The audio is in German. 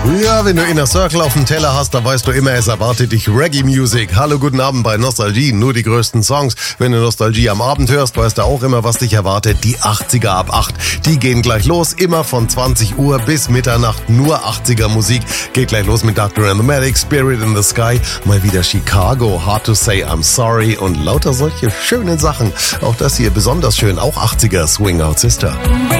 Ja, wenn du Inner Circle auf dem Teller hast, dann weißt du immer, es erwartet dich Reggae Music. Hallo, guten Abend bei Nostalgie, nur die größten Songs. Wenn du Nostalgie am Abend hörst, weißt du auch immer, was dich erwartet. Die 80er ab 8. Die gehen gleich los, immer von 20 Uhr bis Mitternacht. Nur 80er Musik. Geht gleich los mit Dr. and the Medic, Spirit in the Sky, mal wieder Chicago, Hard to Say I'm Sorry und lauter solche schönen Sachen. Auch das hier besonders schön, auch 80er, Swing Out Sister.